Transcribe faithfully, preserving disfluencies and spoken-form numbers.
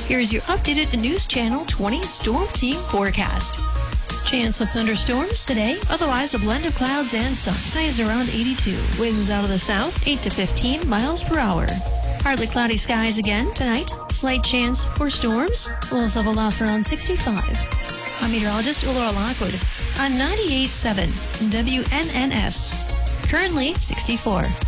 Here's your updated News Channel twenty Storm Team forecast. Chance of thunderstorms today, otherwise a blend of clouds and sun. Highs around eighty-two. Winds out of the south, eight to fifteen miles per hour. Partly cloudy skies again tonight. Slight chance for storms. Lows level off around sixty-five. I'm meteorologist Laura Lockwood on ninety-eight point seven W N N S. Currently sixty-four.